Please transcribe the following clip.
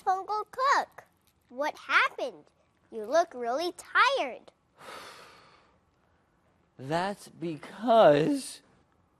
Uncle Cook. What happened? You look really tired. That's because